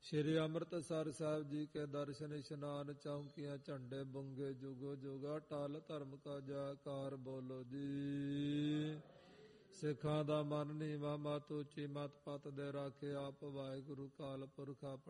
ਸ਼੍ਰੀ ਅੰਮ੍ਰਿਤਸਰ ਸਾਹਿਬ ਜੀ ਕੇ ਦਰਸ਼ਨ ਇਸ਼ਨਾਨ ਚੌਂਕੀਆਂ ਝੰਡੇ ਬੁੰਗੇ ਜੁਗੋ ਜੁਗਾ ਟਲ ਧਰਮ ਕਾ ਜੈਕਾਰ ਬੋਲੋ ਜੀ। ਸਿੱਖਾਂ ਦਾ ਮਨ ਨੀਵਾ ਮਤ ਉੱਚੀ ਮਤ ਪਤ ਦੇ ਰਾਖੇ ਆਪ ਵਾਹਿਗੁਰੂ ਕਾਲ ਪੁਰਖ